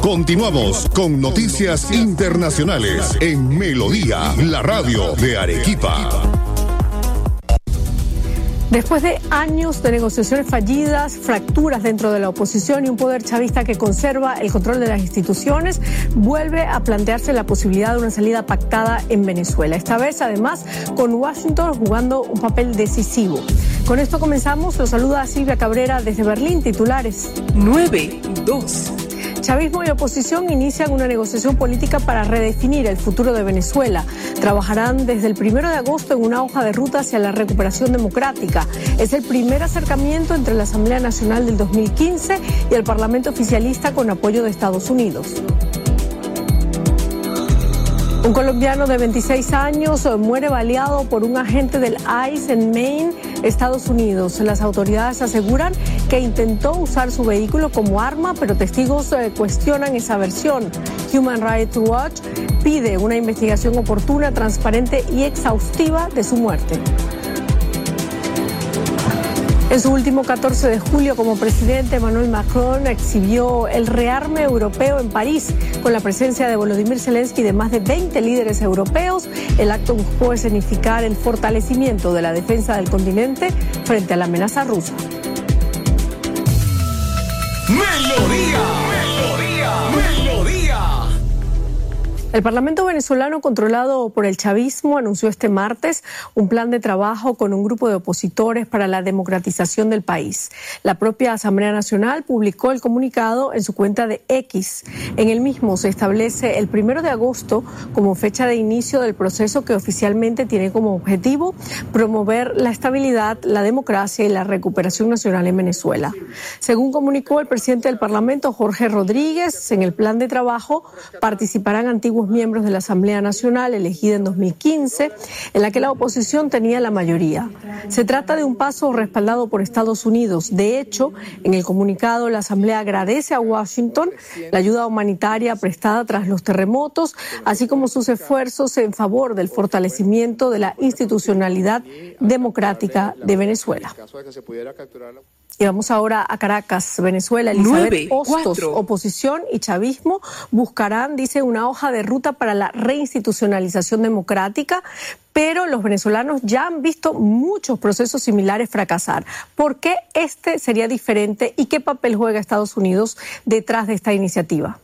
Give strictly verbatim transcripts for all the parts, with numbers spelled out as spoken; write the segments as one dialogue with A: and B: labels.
A: Continuamos con Noticias Internacionales en Melodía, la radio de Arequipa.
B: Después de años de negociaciones fallidas, fracturas dentro de la oposición y un poder chavista que conserva el control de las instituciones, vuelve a plantearse la posibilidad de una salida pactada en Venezuela. Esta vez, además, con Washington jugando un papel decisivo. Con esto comenzamos. Los saluda Silvia Cabrera desde Berlín. Titulares.
C: nueve dos.
B: Chavismo y oposición inician una negociación política para redefinir el futuro de Venezuela. Trabajarán desde el primero de agosto en una hoja de ruta hacia la recuperación democrática. Es el primer acercamiento entre la Asamblea Nacional del dos mil quince y el Parlamento oficialista con apoyo de Estados Unidos. Un colombiano de veintiséis años muere baleado por un agente del I C E en Maine, Estados Unidos. Las autoridades aseguran que intentó usar su vehículo como arma, pero testigos eh, cuestionan esa versión. Human Rights Watch pide una investigación oportuna, transparente y exhaustiva de su muerte. En su último catorce de julio como presidente, Emmanuel Macron exhibió el rearme europeo en París con la presencia de Volodymyr Zelensky y de más de veinte líderes europeos. El acto buscó escenificar el fortalecimiento de la defensa del continente frente a la amenaza rusa.
C: Melodía, melodía, melodía.
B: El Parlamento venezolano, controlado por el chavismo, anunció este martes un plan de trabajo con un grupo de opositores para la democratización del país. La propia Asamblea Nacional publicó el comunicado en su cuenta de X. En el mismo se establece el primero de agosto como fecha de inicio del proceso que oficialmente tiene como objetivo promover la estabilidad, la democracia y la recuperación nacional en Venezuela. Según comunicó el presidente del Parlamento, Jorge Rodríguez, en el plan de trabajo participarán antiguos miembros de la Asamblea Nacional elegida en dos mil quince, en la que la oposición tenía la mayoría. Se trata de un paso respaldado por Estados Unidos. De hecho, en el comunicado, la Asamblea agradece a Washington la ayuda humanitaria prestada tras los terremotos, así como sus esfuerzos en favor del fortalecimiento de la institucionalidad democrática de Venezuela. Y vamos ahora a Caracas, Venezuela. Elizabeth Hostos, oposición y chavismo buscarán, dice, una hoja de ruta para la reinstitucionalización democrática, pero los venezolanos ya han visto muchos procesos similares fracasar. ¿Por qué este sería diferente y qué papel juega Estados Unidos detrás de esta iniciativa?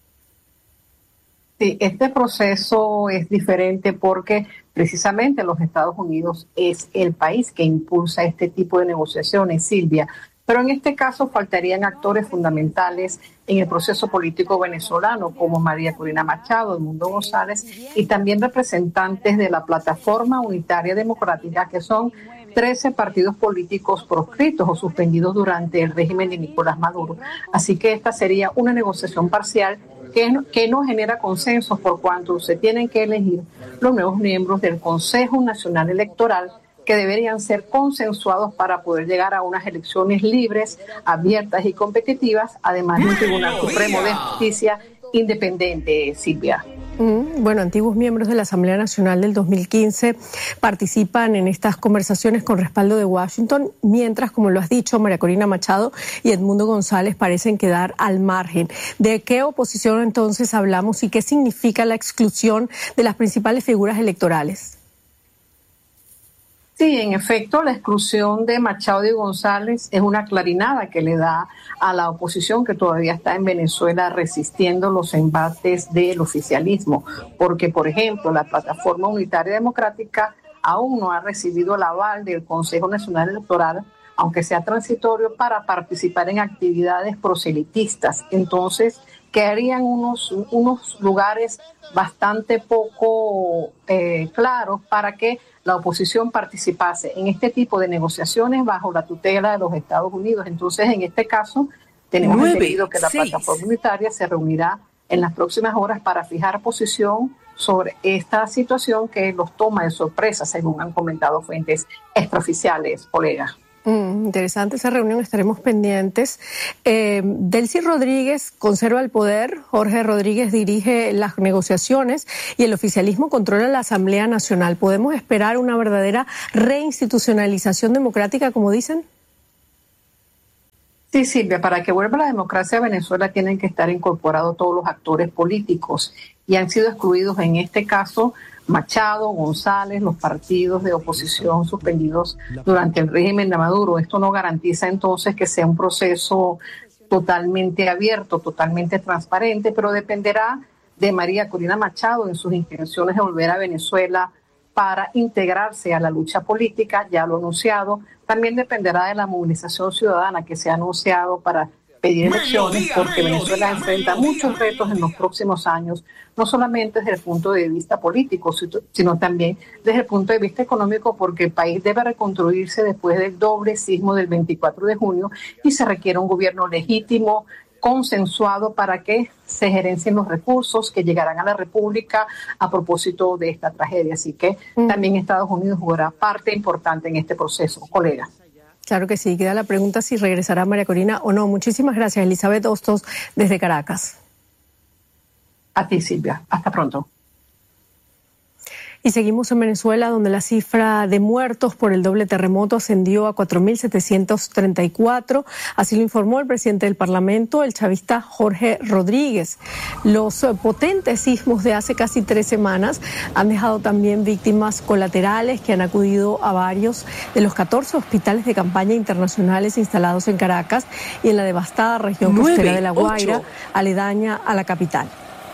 D: Sí, este proceso es diferente porque precisamente los Estados Unidos es el país que impulsa este tipo de negociaciones, Silvia. Pero en este caso faltarían actores fundamentales en el proceso político venezolano, como María Corina Machado, Edmundo González, y también representantes de la Plataforma Unitaria Democrática, que son trece partidos políticos proscritos o suspendidos durante el régimen de Nicolás Maduro. Así que esta sería una negociación parcial que no, que no genera consensos por cuanto se tienen que elegir los nuevos miembros del Consejo Nacional Electoral, que deberían ser consensuados para poder llegar a unas elecciones libres, abiertas y competitivas, además de un Tribunal Supremo de Justicia independiente, Silvia.
B: Bueno, antiguos miembros de la Asamblea Nacional del dos mil quince participan en estas conversaciones con respaldo de Washington, mientras, como lo has dicho, María Corina Machado y Edmundo González parecen quedar al margen. ¿De qué oposición entonces hablamos y qué significa la exclusión de las principales figuras electorales?
D: Sí, en efecto, la exclusión de Machado y González es una clarinada que le da a la oposición que todavía está en Venezuela resistiendo los embates del oficialismo, porque, por ejemplo, la Plataforma Unitaria Democrática aún no ha recibido el aval del Consejo Nacional Electoral, aunque sea transitorio, para participar en actividades proselitistas. Entonces, quedarían unos, unos lugares bastante poco eh, claros para que la oposición participase en este tipo de negociaciones bajo la tutela de los Estados Unidos. Entonces, en este caso, tenemos entendido que la plataforma unitaria se reunirá en las próximas horas para fijar posición sobre esta situación que los toma de sorpresa, según han comentado fuentes extraoficiales, colegas.
B: Mm, interesante esa reunión, estaremos pendientes. Eh, Delcy Rodríguez conserva el poder, Jorge Rodríguez dirige las negociaciones y el oficialismo controla la Asamblea Nacional. ¿Podemos esperar una verdadera reinstitucionalización democrática, como dicen?
D: Sí, Silvia, para que vuelva la democracia a Venezuela tienen que estar incorporados todos los actores políticos y han sido excluidos en este caso Machado, González, los partidos de oposición suspendidos durante el régimen de Maduro. Esto no garantiza entonces que sea un proceso totalmente abierto, totalmente transparente, pero dependerá de María Corina Machado en sus intenciones de volver a Venezuela para integrarse a la lucha política, ya lo ha anunciado. También dependerá de la movilización ciudadana que se ha anunciado para pedir elecciones, porque Venezuela enfrenta muchos retos en los próximos años, no solamente desde el punto de vista político, sino también desde el punto de vista económico, porque el país debe reconstruirse después del doble sismo del veinticuatro de junio y se requiere un gobierno legítimo, consensuado para que se gerencien los recursos que llegarán a la República a propósito de esta tragedia. Así que mm. también Estados Unidos jugará parte importante en este proceso, colega.
B: Claro que sí. Queda la pregunta si regresará María Corina o no. Muchísimas gracias, Elizabeth Hostos, desde Caracas.
D: A ti, Silvia. Hasta pronto.
B: Y seguimos en Venezuela, donde la cifra de muertos por el doble terremoto ascendió a cuatro mil setecientos treinta y cuatro. Así lo informó el presidente del Parlamento, el chavista Jorge Rodríguez. Los potentes sismos de hace casi tres semanas han dejado también víctimas colaterales que han acudido a varios de los catorce hospitales de campaña internacionales instalados en Caracas y en la devastada región costera de La Guaira, aledaña a la capital.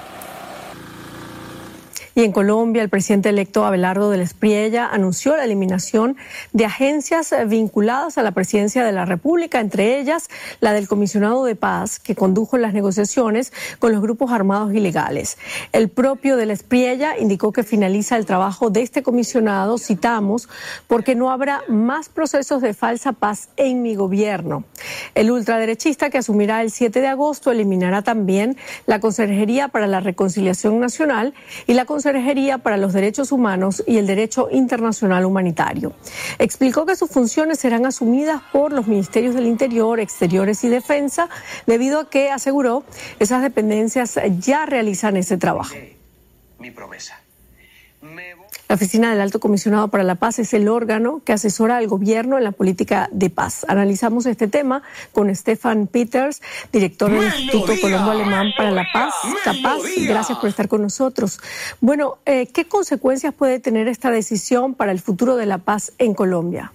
B: Y en Colombia, el presidente electo Abelardo del Espriella anunció la eliminación de agencias vinculadas a la presidencia de la República, entre ellas la del comisionado de paz que condujo las negociaciones con los grupos armados ilegales. El propio del Espriella indicó que finaliza el trabajo de este comisionado, citamos, porque no habrá más procesos de falsa paz en mi gobierno. El ultraderechista, que asumirá el siete de agosto, eliminará también la Consejería para la Reconciliación Nacional y la Consejería para los Derechos Humanos y el Derecho Internacional Humanitario. Explicó que sus funciones serán asumidas por los Ministerios del Interior, Exteriores y Defensa, debido a que, aseguró, esas dependencias ya realizan ese trabajo.
E: Mi promesa.
B: La Oficina del Alto Comisionado para la Paz es el órgano que asesora al gobierno en la política de paz. Analizamos este tema con Stefan Peters, director del Instituto Colombo-Alemán para la Paz, Capaz. Gracias por estar con nosotros. Bueno, eh, ¿qué consecuencias puede tener esta decisión para el futuro de la paz en Colombia?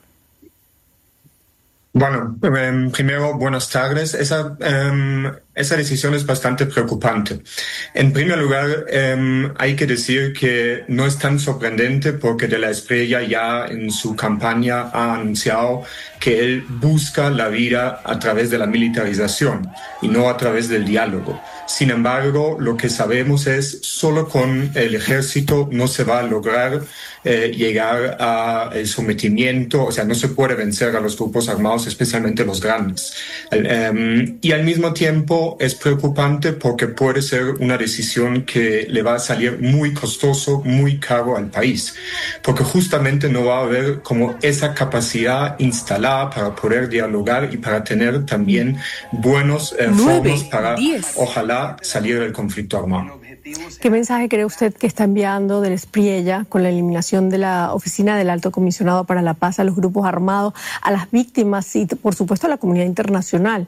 F: Bueno, eh, primero, buenas tardes. Esa, eh, esa decisión es bastante preocupante. En primer lugar, eh, hay que decir que no es tan sorprendente porque De la Espriella ya en su campaña ha anunciado que él busca la vida a través de la militarización y no a través del diálogo. Sin embargo, lo que sabemos es solo con el ejército no se va a lograr eh, llegar al sometimiento, o sea, no se puede vencer a los grupos armados, especialmente los grandes. Um, y al mismo tiempo es preocupante porque puede ser una decisión que le va a salir muy costoso, muy caro al país, porque justamente no va a haber como esa capacidad instalada para poder dialogar y para tener también buenos eh, fondos para, ojalá, salir del conflicto armado.
B: ¿Qué mensaje cree usted que está enviando del Espriella con la eliminación de la Oficina del Alto Comisionado para la Paz a los grupos armados, a las víctimas y, por supuesto, a la comunidad internacional?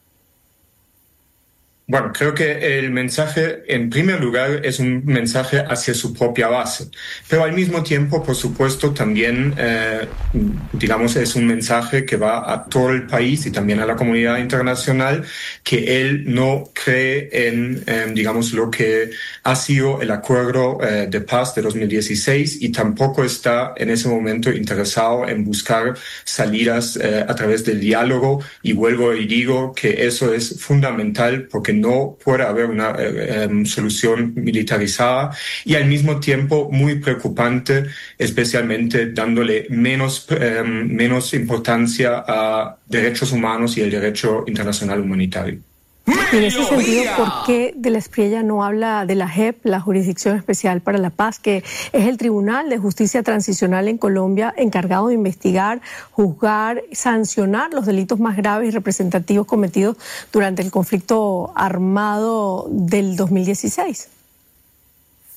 F: Bueno, creo que el mensaje, en primer lugar, es un mensaje hacia su propia base, pero al mismo tiempo, por supuesto, también, eh, digamos, es un mensaje que va a todo el país y también a la comunidad internacional, que él no cree en, eh, digamos, lo que ha sido el acuerdo eh, de paz de dos mil dieciséis y tampoco está en ese momento interesado en buscar salidas eh, a través del diálogo. Y vuelvo y digo que eso es fundamental porque no puede haber una eh, eh, solución militarizada y al mismo tiempo muy preocupante, especialmente dándole menos, eh, menos importancia a derechos humanos y el derecho internacional humanitario.
B: Y en ese sentido, ¿por qué De la Espriella no habla de la J E P, la Jurisdicción Especial para la Paz, que es el Tribunal de Justicia Transicional en Colombia encargado de investigar, juzgar, sancionar los delitos más graves y representativos cometidos durante el conflicto armado del dos mil dieciséis?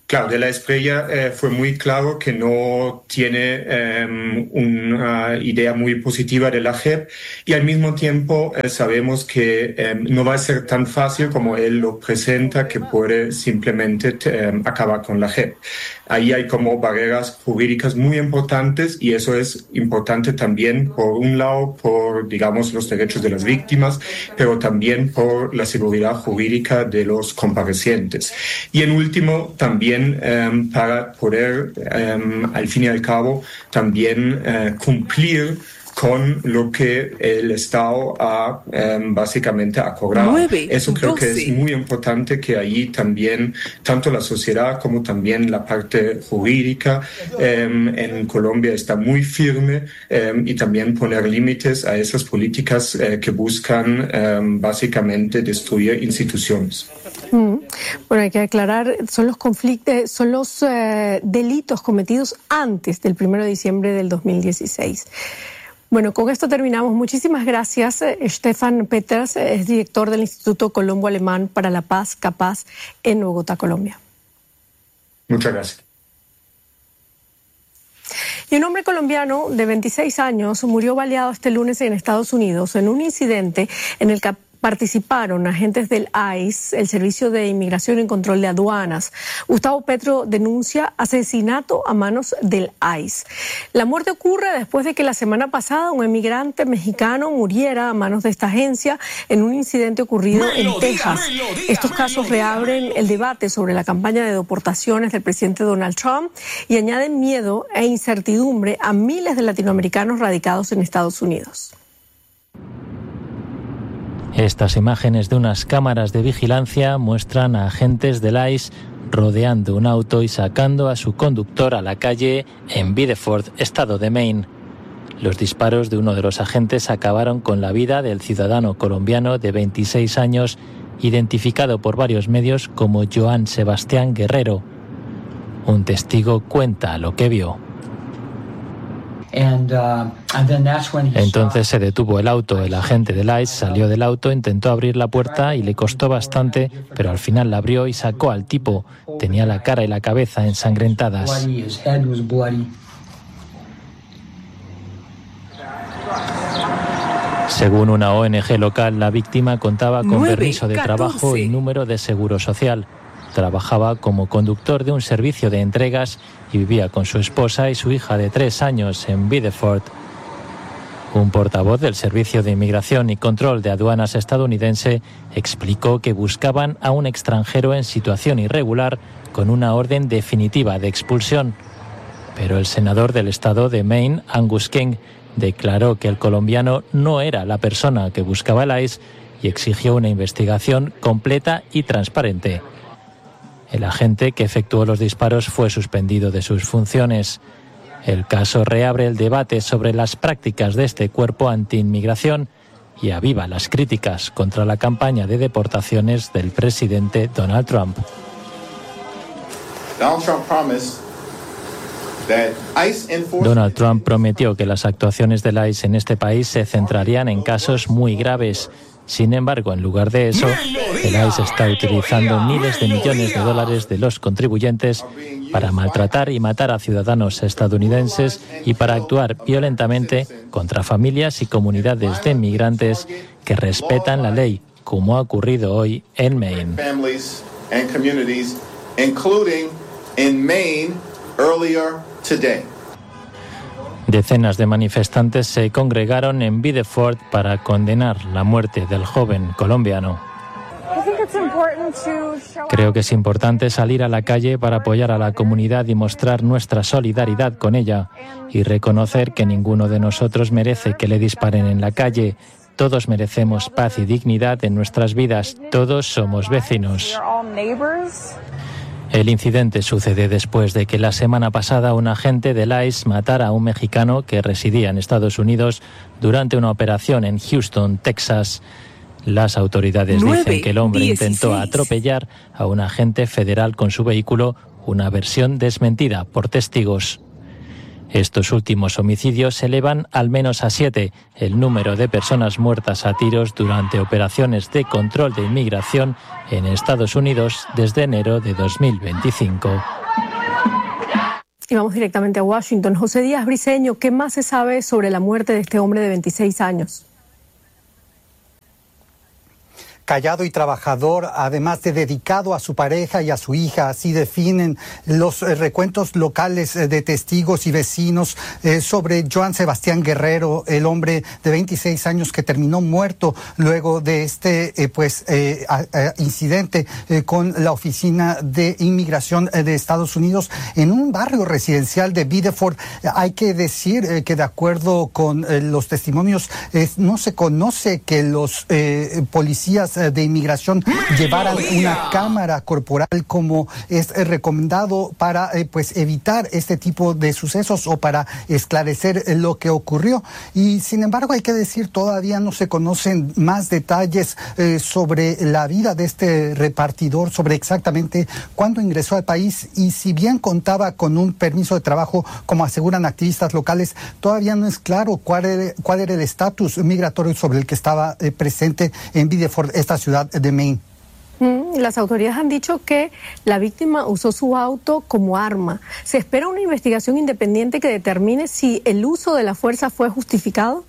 F: Claro, de la Espriella eh, fue muy claro que no tiene eh, una idea muy positiva de la J E P y al mismo tiempo eh, sabemos que eh, no va a ser tan fácil como él lo presenta, que puede simplemente eh, acabar con la J E P. Ahí hay como barreras jurídicas muy importantes y eso es importante también, por un lado, por, digamos, los derechos de las víctimas, pero también por la seguridad jurídica de los comparecientes. Y en último, también Um, para poder, um, al fin y al cabo, también uh, cumplir con lo que el Estado ha um, básicamente acordado. Eso creo que es muy importante, que allí también tanto la sociedad como también la parte jurídica um, en Colombia está muy firme um, y también poner límites a esas políticas uh, que buscan um, básicamente destruir instituciones.
B: Mm. Bueno, hay que aclarar, son los conflictos, son los eh, delitos cometidos antes del primero de diciembre del dos mil dieciséis. Bueno, con esto terminamos. Muchísimas gracias. Stefan Peters es director del Instituto Colombo-Alemán para la Paz, Capaz, en Bogotá, Colombia.
F: Muchas gracias.
B: Y un hombre colombiano de veintiséis años murió baleado este lunes en Estados Unidos en un incidente en el que participaron agentes del I C E, el Servicio de Inmigración y Control de Aduanas. Gustavo Petro denuncia asesinato a manos del I C E. La muerte ocurre después de que la semana pasada un emigrante mexicano muriera a manos de esta agencia en un incidente ocurrido en Texas. Estos casos reabren el debate sobre la campaña de deportaciones del presidente Donald Trump y añaden miedo e incertidumbre a miles de latinoamericanos radicados en Estados Unidos.
E: Estas imágenes de unas cámaras de vigilancia muestran a agentes del I C E rodeando un auto y sacando a su conductor a la calle en Biddeford, estado de Maine. Los disparos de uno de los agentes acabaron con la vida del ciudadano colombiano de veintiséis años, identificado por varios medios como Joan Sebastián Guerrero. Un testigo cuenta lo que vio. Entonces se detuvo el auto. El agente del I C E salió del auto, intentó abrir la puerta y le costó bastante, pero al final la abrió y sacó al tipo. Tenía la cara y la cabeza ensangrentadas. Según una O N G local, la víctima contaba con permiso de trabajo y número de seguro social. Trabajaba como conductor de un servicio de entregas y vivía con su esposa y su hija de tres años en Biddeford. Un portavoz del Servicio de Inmigración y Control de Aduanas estadounidense explicó que buscaban a un extranjero en situación irregular con una orden definitiva de expulsión. Pero el senador del estado de Maine, Angus King, declaró que el colombiano no era la persona que buscaba el I C E y exigió una investigación completa y transparente. El agente que efectuó los disparos fue suspendido de sus funciones. El caso reabre el debate sobre las prácticas de este cuerpo anti-inmigración y aviva las críticas contra la campaña de deportaciones del presidente Donald Trump. Donald Trump prometió que las actuaciones del I C E en este país se centrarían en casos muy graves. Sin embargo, en lugar de eso, el I C E está utilizando miles de millones de dólares de los contribuyentes para maltratar y matar a ciudadanos estadounidenses y para actuar violentamente contra familias y comunidades de inmigrantes que respetan la ley, como ha ocurrido hoy en Maine. Decenas de manifestantes se congregaron en Biddeford para condenar la muerte del joven colombiano. Creo que es importante salir a la calle para apoyar a la comunidad y mostrar nuestra solidaridad con ella y reconocer que ninguno de nosotros merece que le disparen en la calle. Todos merecemos paz y dignidad en nuestras vidas. Todos somos vecinos. El incidente sucede después de que la semana pasada un agente del I C E matara a un mexicano que residía en Estados Unidos durante una operación en Houston, Texas. Las autoridades dicen que el hombre intentó atropellar a un agente federal con su vehículo, una versión desmentida por testigos. Estos últimos homicidios elevan al menos a siete el número de personas muertas a tiros durante operaciones de control de inmigración en Estados Unidos desde enero de dos mil veinticinco.
B: Y vamos directamente a Washington. José Díaz Briceño, ¿qué más se sabe sobre la muerte de este hombre de veintiséis años?
G: Callado y trabajador, además de dedicado a su pareja y a su hija, así definen los recuentos locales de testigos y vecinos eh, sobre Joan Sebastián Guerrero, el hombre de veintiséis años que terminó muerto luego de este eh, pues eh, a, a, incidente eh, con la Oficina de Inmigración de Estados Unidos en un barrio residencial de Biddeford. Hay que decir eh, que de acuerdo con eh, los testimonios, eh, no se conoce que los eh, policías de inmigración llevaran una cámara corporal como es recomendado para eh, pues evitar este tipo de sucesos o para esclarecer lo que ocurrió. Y sin embargo hay que decir, todavía no se conocen más detalles eh, sobre la vida de este repartidor, sobre exactamente cuándo ingresó al país, y si bien contaba con un permiso de trabajo, como aseguran activistas locales, todavía no es claro cuál era, cuál era el estatus migratorio sobre el que estaba eh, presente en Biddeford, esta ciudad de Maine.
B: Las autoridades han dicho que la víctima usó su auto como arma. ¿Se espera una investigación independiente que determine si el uso de la fuerza fue justificado?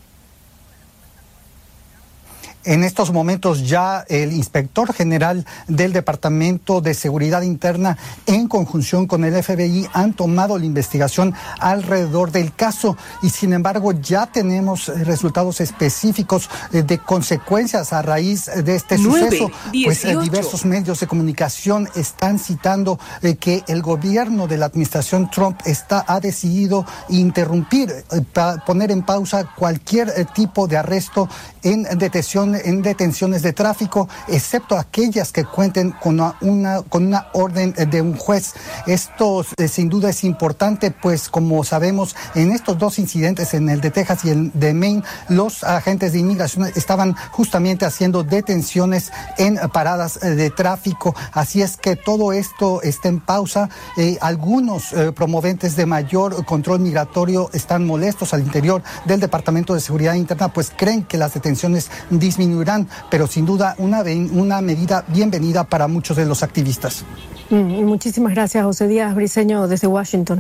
G: En estos momentos ya el inspector general del Departamento de Seguridad Interna, en conjunción con el F B I, han tomado la investigación alrededor del caso, y sin embargo ya tenemos resultados específicos de consecuencias a raíz de este suceso. Pues eh, diversos medios de comunicación están citando eh, que el gobierno de la administración Trump está ha decidido interrumpir, eh, pa, poner en pausa cualquier eh, tipo de arresto en detención en detenciones de tráfico, excepto aquellas que cuenten con una, una, con una orden de un juez. Esto eh, sin duda es importante, pues como sabemos, en estos dos incidentes, en el de Texas y el de Maine, los agentes de inmigración estaban justamente haciendo detenciones en paradas de tráfico. Así es que todo esto está en pausa. Eh, algunos eh, promoventes de mayor control migratorio están molestos al interior del Departamento de Seguridad Interna, pues creen que las detenciones disminuirán, pero sin duda una, una medida bienvenida para muchos de los activistas.
B: Mm, muchísimas gracias, José Díaz Briceño, desde Washington.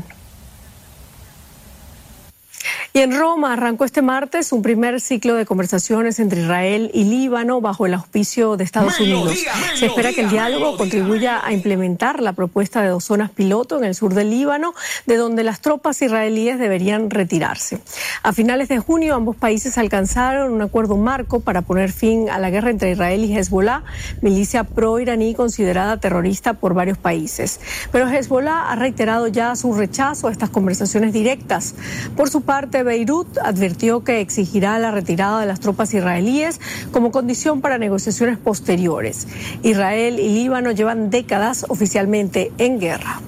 B: Y en Roma arrancó este martes un primer ciclo de conversaciones entre Israel y Líbano bajo el auspicio de Estados Unidos. Se espera que el diálogo contribuya a implementar la propuesta de dos zonas piloto en el sur del Líbano, de donde las tropas israelíes deberían retirarse. A finales de junio, ambos países alcanzaron un acuerdo marco para poner fin a la guerra entre Israel y Hezbollah, milicia pro-iraní considerada terrorista por varios países. Pero Hezbollah ha reiterado ya su rechazo a estas conversaciones directas. Por su parte, Beirut advirtió que exigirá la retirada de las tropas israelíes como condición para negociaciones posteriores. Israel y Líbano llevan décadas oficialmente en guerra.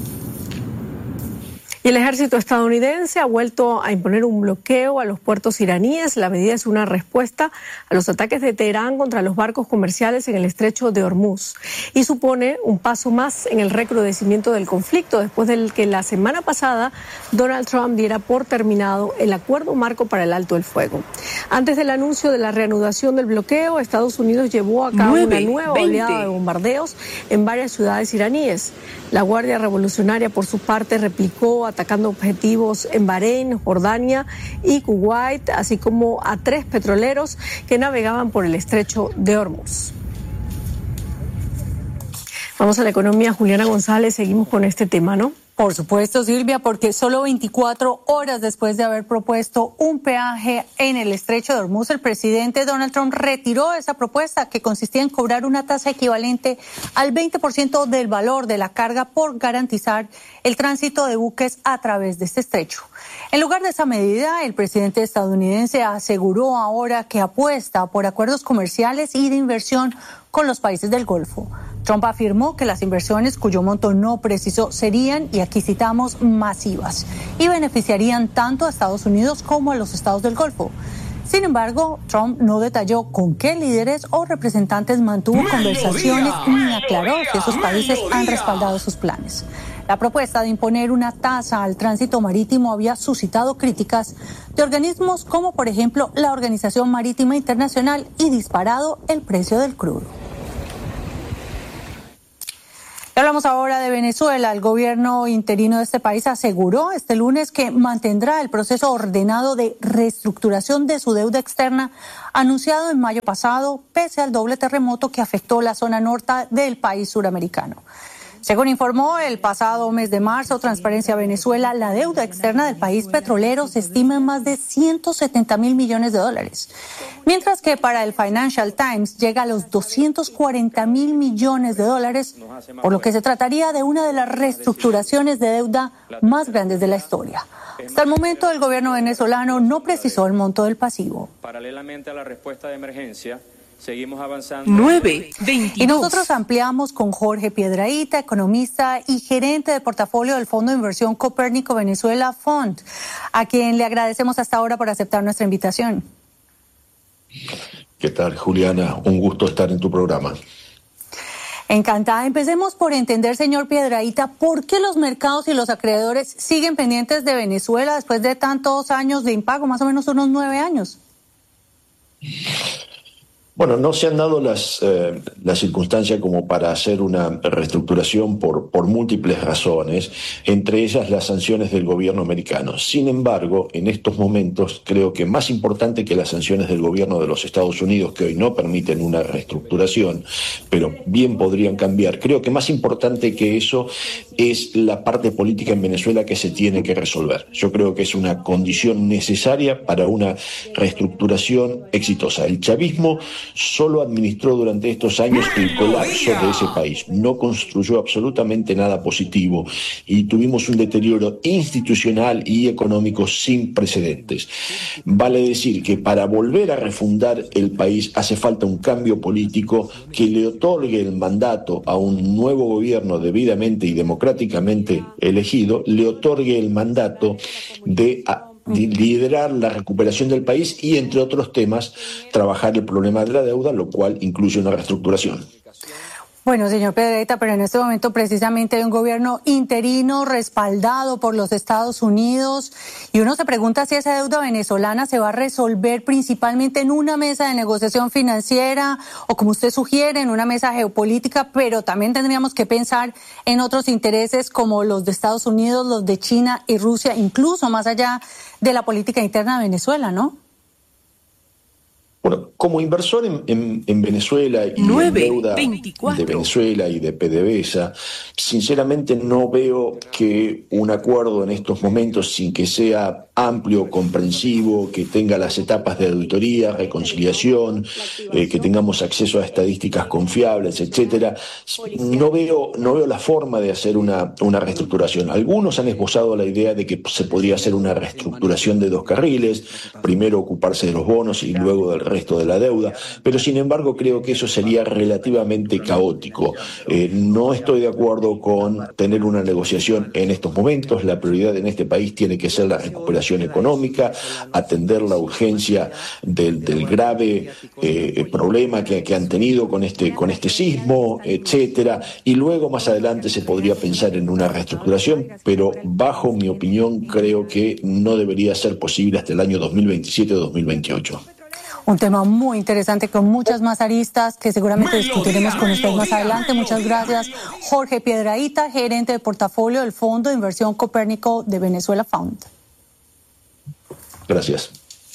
B: Y el ejército estadounidense ha vuelto a imponer un bloqueo a los puertos iraníes. La medida es una respuesta a los ataques de Teherán contra los barcos comerciales en el estrecho de Hormuz y supone un paso más en el recrudecimiento del conflicto después del que la semana pasada Donald Trump diera por terminado el acuerdo marco para el alto el fuego. Antes del anuncio de la reanudación del bloqueo, Estados Unidos llevó a cabo una nueva oleada de bombardeos en varias ciudades iraníes. La Guardia Revolucionaria, por su parte, replicó atacando objetivos en Bahrein, Jordania y Kuwait, así como a tres petroleros que navegaban por el estrecho de Hormuz. Vamos a la economía. Juliana González, seguimos con este tema, ¿no?
H: Por supuesto, Silvia, porque solo veinticuatro horas después de haber propuesto un peaje en el estrecho de Hormuz, el presidente Donald Trump retiró esa propuesta, que consistía en cobrar una tasa equivalente al veinte por ciento del valor de la carga por garantizar el tránsito de buques a través de este estrecho. En lugar de esa medida, el presidente estadounidense aseguró ahora que apuesta por acuerdos comerciales y de inversión con los países del Golfo. Trump afirmó que las inversiones, cuyo monto no precisó, serían, y aquí citamos, masivas y beneficiarían tanto a Estados Unidos como a los estados del Golfo. Sin embargo, Trump no detalló con qué líderes o representantes mantuvo conversaciones ni aclaró si esos países han respaldado sus planes. La propuesta de imponer una tasa al tránsito marítimo había suscitado críticas de organismos como, por ejemplo, la Organización Marítima Internacional y disparado el precio del crudo. Hablamos ahora de Venezuela. El gobierno interino de este país aseguró este lunes que mantendrá el proceso ordenado de reestructuración de su deuda externa anunciado en mayo pasado, pese al doble terremoto que afectó la zona norte del país suramericano. Según informó el pasado mes de marzo Transparencia Venezuela, la deuda externa del país petrolero se estima en más de ciento setenta mil millones de dólares, mientras que para el Financial Times llega a los doscientos cuarenta mil millones de dólares, por lo que se trataría de una de las reestructuraciones de deuda más grandes de la historia. Hasta el momento, el gobierno venezolano no precisó el monto del pasivo.
I: Paralelamente a la respuesta de emergencia, seguimos avanzando.
C: nueve veintidós.
H: Y nosotros ampliamos con Jorge Piedrahita, economista y gerente de portafolio del Fondo de Inversión Copérnico Venezuela Fund, a quien le agradecemos hasta ahora por aceptar nuestra invitación.
J: ¿Qué tal, Juliana? Un gusto estar en tu programa.
H: Encantada. Empecemos por entender, señor Piedrahita, por qué los mercados y los acreedores siguen pendientes de Venezuela después de tantos años de impago, más o menos unos nueve años.
J: Bueno, no se han dado las, eh, las circunstancias como para hacer una reestructuración por, por múltiples razones, entre ellas las sanciones del gobierno americano. Sin embargo, en estos momentos creo que más importante que las sanciones del gobierno de los Estados Unidos, que hoy no permiten una reestructuración, pero bien podrían cambiar, creo que más importante que eso es la parte política en Venezuela que se tiene que resolver. Yo creo que es una condición necesaria para una reestructuración exitosa. El chavismo solo administró durante estos años el colapso de ese país, no construyó absolutamente nada positivo y tuvimos un deterioro institucional y económico sin precedentes. Vale decir que para volver a refundar el país hace falta un cambio político que le otorgue el mandato a un nuevo gobierno debidamente y democráticamente elegido, le otorgue el mandato de liderar la recuperación del país y, entre otros temas, trabajar el problema de la deuda, lo cual incluye una reestructuración.
H: Bueno, señor Piedrahita, pero en este momento precisamente hay un gobierno interino respaldado por los Estados Unidos y uno se pregunta si esa deuda venezolana se va a resolver principalmente en una mesa de negociación financiera o, como usted sugiere, en una mesa geopolítica, pero también tendríamos que pensar en otros intereses como los de Estados Unidos, los de China y Rusia, incluso más allá de la política interna de Venezuela, ¿no?
J: Bueno, como inversor en, en, en Venezuela y
C: nueve,
J: en deuda
C: veinticuatro.
J: de Venezuela y de PDVSA, sinceramente no veo que un acuerdo en estos momentos, sin que sea amplio, comprensivo, que tenga las etapas de auditoría, reconciliación, eh, que tengamos acceso a estadísticas confiables, etcétera, no veo, no veo la forma de hacer una, una reestructuración. Algunos han esbozado la idea de que se podría hacer una reestructuración de dos carriles, primero ocuparse de los bonos y luego del resto de la deuda, pero sin embargo creo que eso sería relativamente caótico. Eh, no estoy de acuerdo con tener una negociación en estos momentos. La prioridad en este país tiene que ser la recuperación económica, atender la urgencia del, del grave eh, problema que, que han tenido con este, con este sismo, etcétera, y luego más adelante se podría pensar en una reestructuración, pero bajo mi opinión creo que no debería ser posible hasta el año dos mil veintisiete o dos mil veintiocho.
H: Un tema muy interesante con muchas más aristas que seguramente discutiremos con usted más adelante. Muchas gracias, Jorge Piedrahita, gerente de portafolio del Fondo de Inversión Copérnico de Venezuela Fund.
J: Gracias.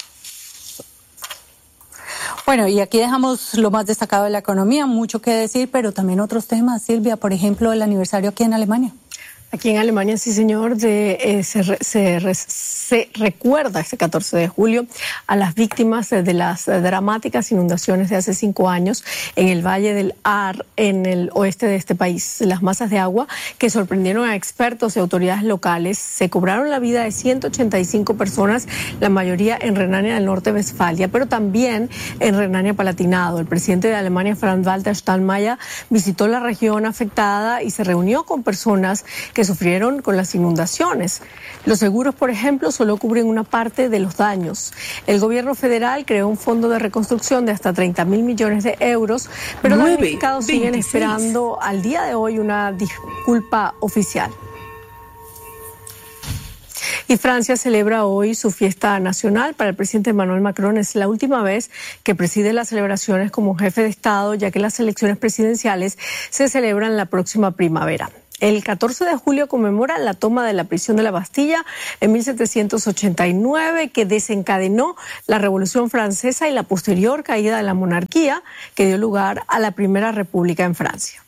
H: Bueno, y aquí dejamos lo más destacado de la economía, mucho que decir, pero también otros temas, Silvia, por ejemplo, el aniversario aquí en Alemania.
B: Aquí en Alemania, sí señor, de, eh, se, re, se, re, se recuerda este catorce de julio a las víctimas de las dramáticas inundaciones de hace cinco años en el Valle del Ahr, en el oeste de este país. Las masas de agua que sorprendieron a expertos y autoridades locales se cobraron la vida de ciento ochenta y cinco personas, la mayoría en Renania del Norte-Westfalia, pero también en Renania-Palatinado. El presidente de Alemania, Frank-Walter Steinmeier, visitó la región afectada y se reunió con personas que sufrieron con las inundaciones. Los seguros, por ejemplo, solo cubren una parte de los daños. El gobierno federal creó un fondo de reconstrucción de hasta treinta mil millones de euros, pero los damnificados siguen esperando al día de hoy una disculpa oficial. Y Francia celebra hoy su fiesta nacional. Para el presidente Emmanuel Macron es la última vez que preside las celebraciones como jefe de Estado, ya que las elecciones presidenciales se celebran la próxima primavera. El catorce de julio conmemora la toma de la prisión de la Bastilla en mil setecientos ochenta y nueve, que desencadenó la Revolución Francesa y la posterior caída de la monarquía, que dio lugar a la Primera República en Francia.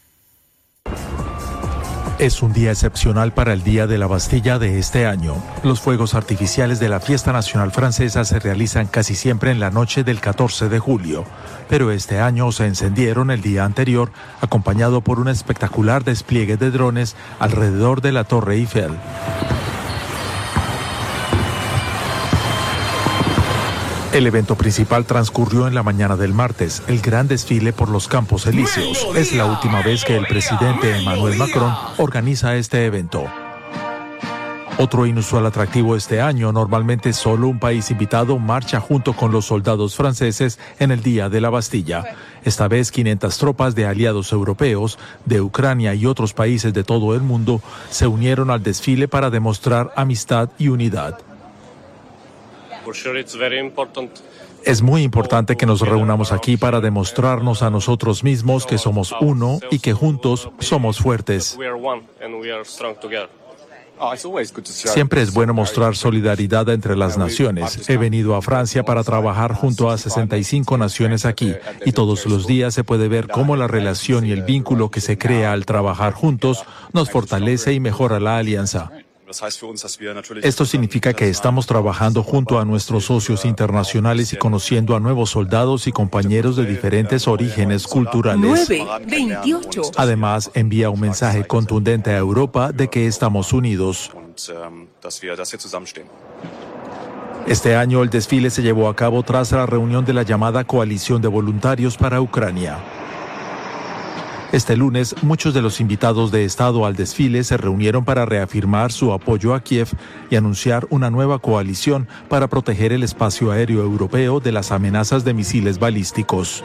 K: Es un día excepcional para el Día de la Bastilla de este año. Los fuegos artificiales de la Fiesta Nacional Francesa se realizan casi siempre en la noche del catorce de julio, pero este año se encendieron el día anterior, acompañado por un espectacular despliegue de drones alrededor de la Torre Eiffel. El evento principal transcurrió en la mañana del martes, el gran desfile por los Campos Elíseos. Es la última vez que el presidente Emmanuel Macron organiza este evento. Otro inusual atractivo este año: normalmente solo un país invitado marcha junto con los soldados franceses en el Día de la Bastilla. Esta vez quinientas tropas de aliados europeos, de Ucrania y otros países de todo el mundo se unieron al desfile para demostrar amistad y unidad. Es muy importante que nos reunamos aquí para demostrarnos a nosotros mismos que somos uno y que juntos somos fuertes. Siempre es bueno mostrar solidaridad entre las naciones. He venido a Francia para trabajar junto a sesenta y cinco naciones aquí, y todos los días se puede ver cómo la relación y el vínculo que se crea al trabajar juntos nos fortalece y mejora la alianza. Esto significa que estamos trabajando junto a nuestros socios internacionales y conociendo a nuevos soldados y compañeros de diferentes orígenes culturales. Además, envía un mensaje contundente a Europa de que estamos unidos. Este año el desfile se llevó a cabo tras la reunión de la llamada Coalición de Voluntarios para Ucrania. Este lunes, muchos de los invitados de Estado al desfile se reunieron para reafirmar su apoyo a Kiev y anunciar una nueva coalición para proteger el espacio aéreo europeo de las amenazas de misiles balísticos.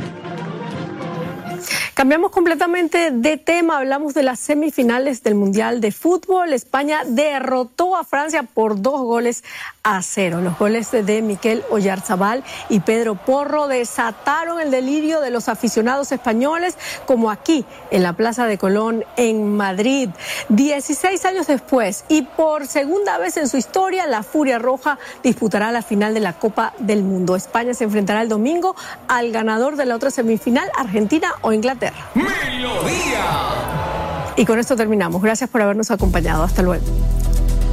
B: Cambiamos completamente de tema, hablamos de las semifinales del Mundial de Fútbol. España derrotó a Francia por dos goles a cero. Los goles de Mikel Oyarzabal y Pedro Porro desataron el delirio de los aficionados españoles, como aquí en la Plaza de Colón en Madrid. dieciséis años después y por segunda vez en su historia, la Furia Roja disputará la final de la Copa del Mundo. España se enfrentará el domingo al ganador de la otra semifinal, Argentina o Inglaterra.
C: Melodía.
B: Y con esto terminamos. Gracias por habernos acompañado. Hasta luego.